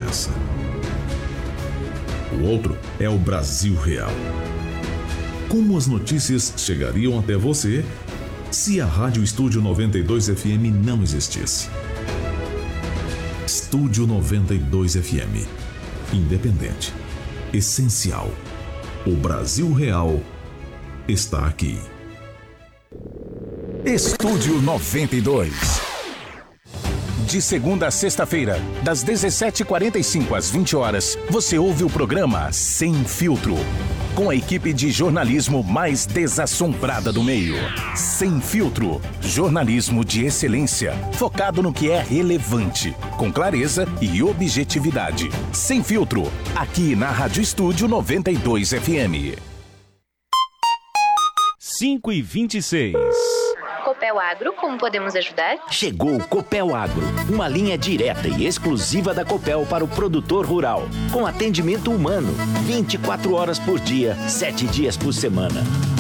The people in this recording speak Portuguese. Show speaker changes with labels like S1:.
S1: cabeça. O outro é o Brasil Real. Como as notícias chegariam até você se a Rádio Estúdio 92 FM não existisse? Estúdio 92 FM. Independente. Essencial. O Brasil Real está aqui.
S2: Estúdio 92. De segunda a sexta-feira, das 17h45 às 20 horas, você ouve o programa Sem Filtro, com a equipe de jornalismo mais desassombrada do meio. Sem Filtro, jornalismo de excelência, focado no que é relevante, com clareza e objetividade. Sem Filtro, aqui na Rádio Estúdio 92 FM.
S3: 5h26.
S4: Copel Agro, como podemos ajudar?
S5: Chegou o Copel Agro, uma linha direta e exclusiva da Copel para o produtor rural, com atendimento humano, 24 horas por dia, 7 dias por semana.